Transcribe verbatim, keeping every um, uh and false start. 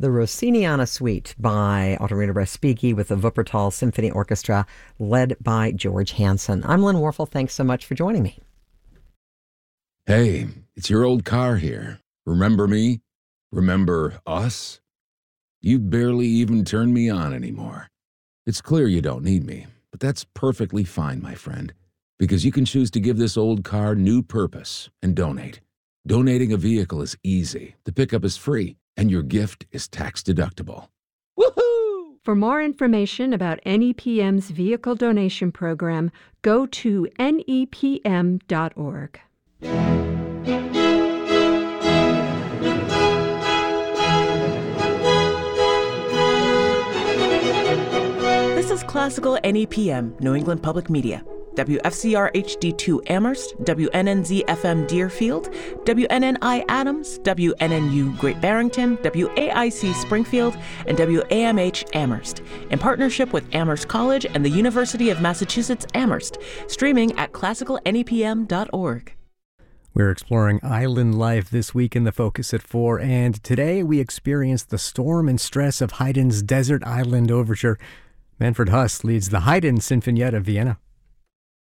the Rossiniana Suite by Ottorino Respighi with the Wuppertal Symphony Orchestra led by George Hansen. I'm Lynn Warfel. Thanks so much for joining me. Hey, it's your old car here. Remember me? Remember us? You barely even turn me on anymore. It's clear you don't need me, but that's perfectly fine, my friend, because you can choose to give this old car new purpose and donate. Donating a vehicle is easy, the pickup is free, and your gift is tax-deductible. Woohoo! For more information about N E P M's vehicle donation program, go to N E P M dot org. This is Classical N E P M, New England Public Media. W F C R H D two Amherst, W N N Z F M Deerfield, W N N I Adams, W N N U Great Barrington, W A I C Springfield, and W A M H Amherst, in partnership with Amherst College and the University of Massachusetts Amherst, streaming at classical N E P M dot org. We're exploring island life this week in the Focus at Four, and today we experience the storm and stress of Haydn's Desert Island Overture. Manfred Huss leads the Haydn Sinfonietta Vienna.